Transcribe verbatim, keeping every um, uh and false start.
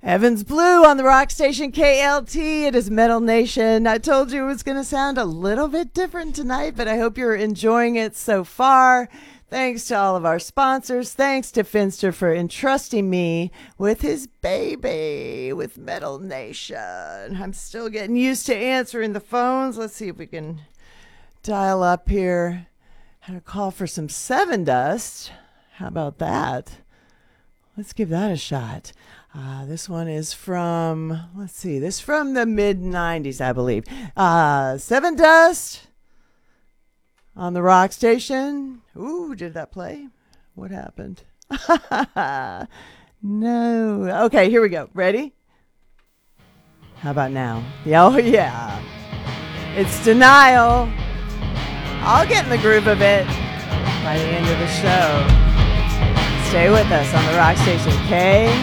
Heavens Blue on the rock station K L T. It is Metal Nation. I told you it was going to sound a little bit different tonight, but I hope you're enjoying it so far. Thanks to all of our sponsors. Thanks to Finster for entrusting me with his baby, with Metal Nation. I'm still getting used to answering the phones. Let's see if we can dial up here. Had a call for some Seven Dust. How about that? Let's give that a shot. Uh, this one is from, let's see, this from the mid nineties, I believe. Uh, Seven Dust on the rock station. Ooh, did that play? What happened? No. Okay, here we go. Ready? How about now? Yeah, oh, yeah. It's Denial. I'll get in the groove of it by the end of the show. Stay with us on the rock station K